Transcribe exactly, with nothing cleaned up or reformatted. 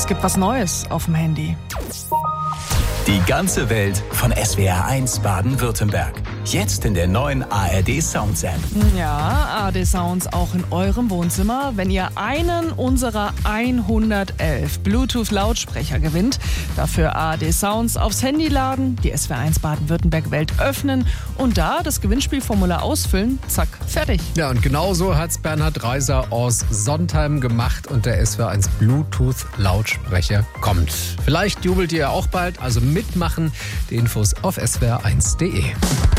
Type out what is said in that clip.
Es gibt was Neues auf dem Handy. Die ganze Welt von S W R eins Baden-Württemberg. Jetzt in der neuen A R D Sounds App. Ja, A R D Sounds auch in eurem Wohnzimmer. Wenn ihr einen unserer hundertelf Bluetooth-Lautsprecher gewinnt, dafür A R D Sounds aufs Handy laden, die S W R eins Baden-Württemberg-Welt öffnen und da das Gewinnspielformular ausfüllen, zack, fertig. Ja, und genau so hat's Bernhard Reiser aus Sontheim gemacht und der S W R eins Bluetooth-Lautsprecher kommt. Vielleicht jubelt ihr auch bald, also mitmachen. Die Infos auf S W R eins punkt de.